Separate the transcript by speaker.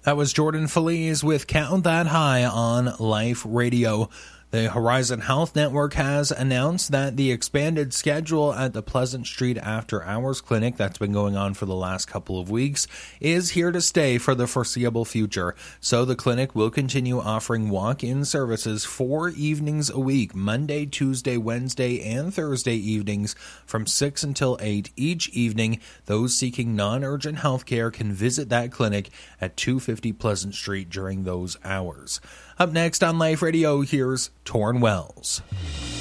Speaker 1: That was Jordan Feliz with Count That High on Life Radio. The Horizon Health Network has announced that the expanded schedule at the Pleasant Street After Hours Clinic that's been going on for the last couple of weeks is here to stay for the foreseeable future. So the clinic will continue offering walk-in services 4 evenings a week, Monday, Tuesday, Wednesday, and Thursday evenings from 6 until 8 each evening. Those seeking non-urgent health care can visit that clinic at 250 Pleasant Street during those hours. Up next on Life Radio, here's Torn Wells.